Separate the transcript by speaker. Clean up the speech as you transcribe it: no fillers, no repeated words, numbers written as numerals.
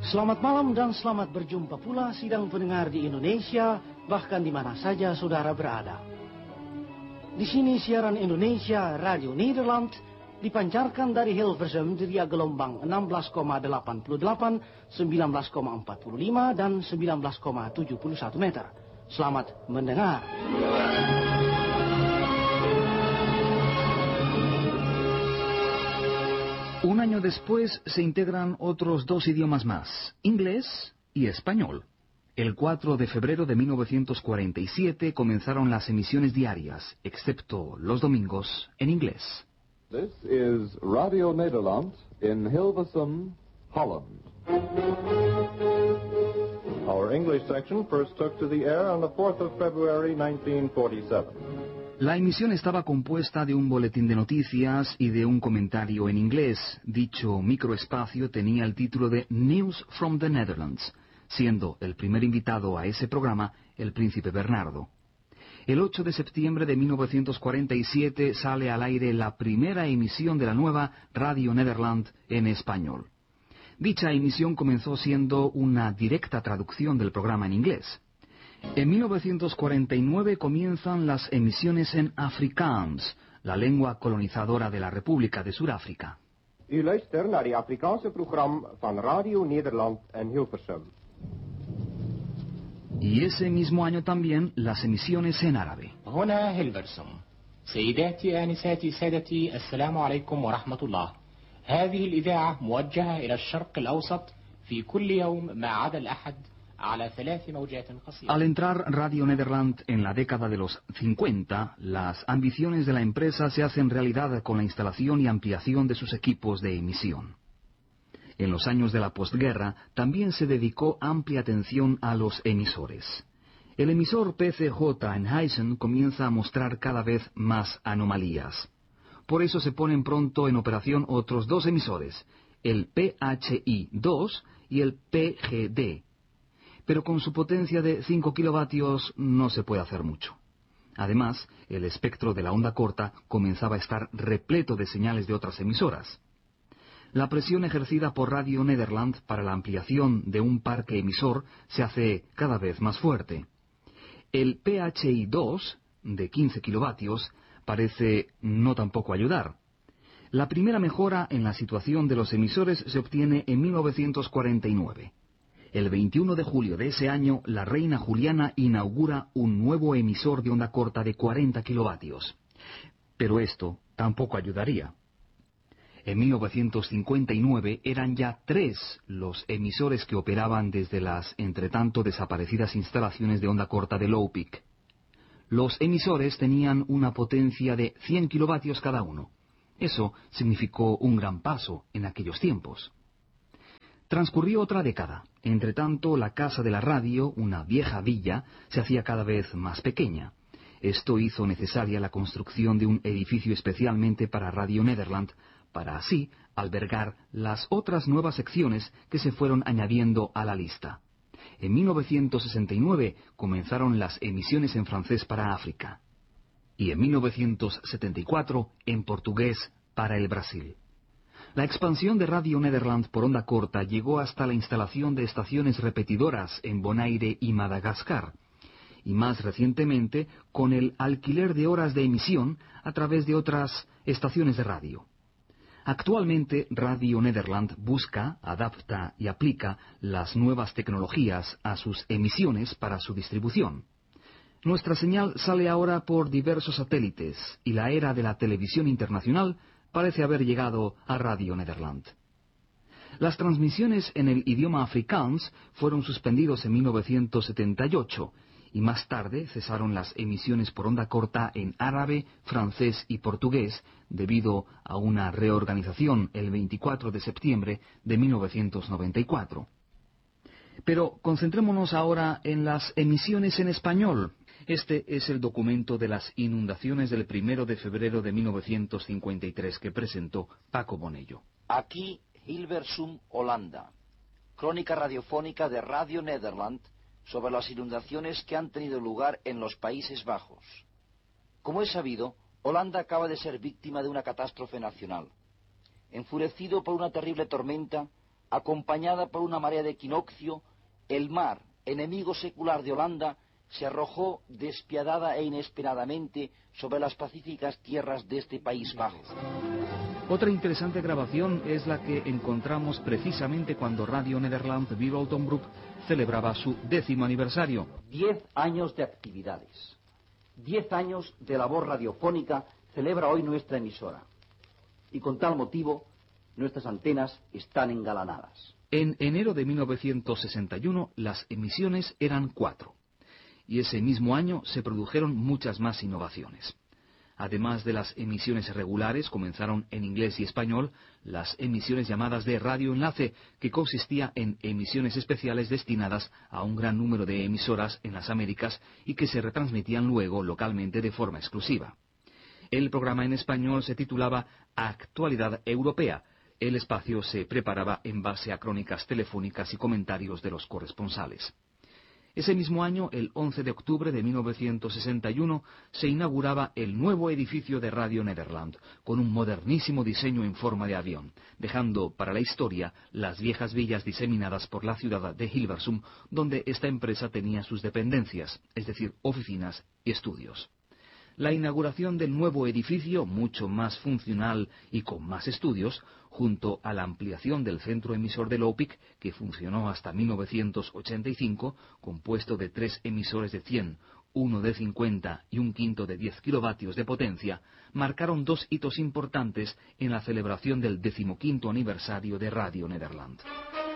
Speaker 1: Selamat malam dan selamat berjumpa pula sidang pendengar di Indonesia, bahkan di mana saja saudara berada. Di sini siaran Indonesia Radio Nederland dipancarkan dari Hilversum di gelombang 16,88, 19,45 dan 19,71 meter. Selamat mendengar.
Speaker 2: Un año después se integran otros dos idiomas más, inglés y español. El 4 de febrero de 1947 comenzaron las emisiones diarias, excepto los domingos, en inglés.
Speaker 3: This is Radio Nederland in Hilversum, Holland. Our English section first took to the air on the 4th of February 1947.
Speaker 2: La emisión estaba compuesta de un boletín de noticias y de un comentario en inglés. Dicho microespacio tenía el título de News from the Netherlands, siendo el primer invitado a ese programa el príncipe Bernardo. El 8 de septiembre de 1947 sale al aire la primera emisión de la nueva Radio Nederland en español. Dicha emisión comenzó siendo una directa traducción del programa en inglés. En 1949 comienzan las emisiones en Afrikaans, la lengua colonizadora de la República de Sudáfrica.
Speaker 4: U luistert naar die Afrikaanse program van Radio Nederland en Hilversum.
Speaker 2: Y ese mismo año también las emisiones en árabe.
Speaker 5: هنا هيلفرسوم. سيداتي آنساتي سادتي السلام عليكم ورحمة الله. هذه الإذاعة موجهة إلى الشرق الأوسط في كل يوم ما عدا الأحد.
Speaker 2: Al entrar Radio Nederland en la década de los 50, las ambiciones de la empresa se hacen realidad con la instalación y ampliación de sus equipos de emisión. En los años de la posguerra también se dedicó amplia atención a los emisores. El emisor PCJ en Heisen comienza a mostrar cada vez más anomalías. Por eso se ponen pronto en operación otros dos emisores, el PHI-2 y el PGD. Pero con su potencia de 5 kilovatios no se puede hacer mucho. Además, el espectro de la onda corta comenzaba a estar repleto de señales de otras emisoras. La presión ejercida por Radio Nederland para la ampliación de un parque emisor se hace cada vez más fuerte. El PHI-2, de 15 kilovatios, parece no tampoco ayudar. La primera mejora en la situación de los emisores se obtiene en 1949. El 21 de julio de ese año, la reina Juliana inaugura un nuevo emisor de onda corta de 40 kilovatios. Pero esto tampoco ayudaría. En 1959 eran ya 3 los emisores que operaban desde las entretanto desaparecidas instalaciones de onda corta de Low Peak. Los emisores tenían una potencia de 100 kilovatios cada uno. Eso significó un gran paso en aquellos tiempos. Transcurrió otra década. Entretanto, la casa de la radio, una vieja villa, se hacía cada vez más pequeña. Esto hizo necesaria la construcción de un edificio especialmente para Radio Nederland, para así albergar las otras nuevas secciones que se fueron añadiendo a la lista. En 1969 comenzaron las emisiones en francés para África. Y en 1974 en portugués para el Brasil. La expansión de Radio Nederland por onda corta llegó hasta la instalación de estaciones repetidoras en Bonaire y Madagascar, y más recientemente con el alquiler de horas de emisión a través de otras estaciones de radio. Actualmente Radio Nederland busca, adapta y aplica las nuevas tecnologías a sus emisiones para su distribución. Nuestra señal sale ahora por diversos satélites y la era de la televisión internacional parece haber llegado a Radio Nederland. Las transmisiones en el idioma Afrikaans fueron suspendidos en 1978 y más tarde cesaron las emisiones por onda corta en árabe, francés y portugués debido a una reorganización el 24 de septiembre de 1994. Pero concentrémonos ahora en las emisiones en español. Este es el documento de las inundaciones del 1 de febrero de 1953 que presentó Paco Bonello.
Speaker 6: Aquí, Hilversum, Holanda. Crónica radiofónica de Radio Nederland sobre las inundaciones que han tenido lugar en los Países Bajos. Como es sabido, Holanda acaba de ser víctima de una catástrofe nacional. Enfurecido por una terrible tormenta, acompañada por una marea de equinoccio, el mar, enemigo secular de Holanda, se arrojó despiadada e inesperadamente sobre las pacíficas tierras de este País Bajo.
Speaker 2: Otra interesante grabación es la que encontramos precisamente cuando Radio Nederland Wereldomroep celebraba su 10º aniversario.
Speaker 7: 10 años de actividades, 10 años de labor radiofónica celebra hoy nuestra emisora. Y con tal motivo, nuestras antenas están engalanadas.
Speaker 2: En enero de 1961 las emisiones eran 4. Y ese mismo año se produjeron muchas más innovaciones. Además de las emisiones regulares, comenzaron en inglés y español las emisiones llamadas de radioenlace, que consistía en emisiones especiales destinadas a un gran número de emisoras en las Américas y que se retransmitían luego localmente de forma exclusiva. El programa en español se titulaba Actualidad Europea. El espacio se preparaba en base a crónicas telefónicas y comentarios de los corresponsales. Ese mismo año, el 11 de octubre de 1961, se inauguraba el nuevo edificio de Radio Nederland, con un modernísimo diseño en forma de avión, dejando para la historia las viejas villas diseminadas por la ciudad de Hilversum, donde esta empresa tenía sus dependencias, es decir, oficinas y estudios. La inauguración del nuevo edificio, mucho más funcional y con más estudios, junto a la ampliación del centro emisor de Lopik, que funcionó hasta 1985, compuesto de 3 emisores de 100, uno de 50 y un quinto de 10 kilovatios de potencia, marcaron 2 hitos importantes en la celebración del 15º aniversario de Radio Nederland.